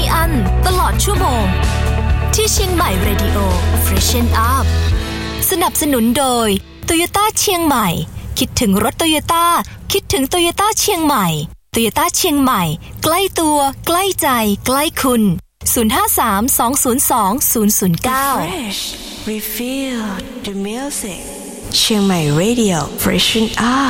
อั้นตลอดชั่วโมงที่เชียงใหม่ Radio Freshen Up สนับสนุนโดย Toyota เชียงใหม่คิดถึงรถ Toyota คิดถึง Toyota เชียงใหม่ Toyota เชียงใหม่ใกล้ตัวใกล้ใจใกล้คุณ053-202-009 Fresh refill the music เชียงใหม่ Radio Freshen Up